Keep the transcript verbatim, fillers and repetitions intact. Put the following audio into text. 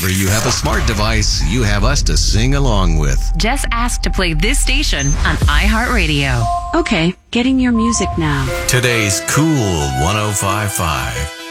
whenever you have a smart device, you have us to sing along with. Just ask to play this station on iHeartRadio. Okay, getting your music now. Today's Cool one oh five point five.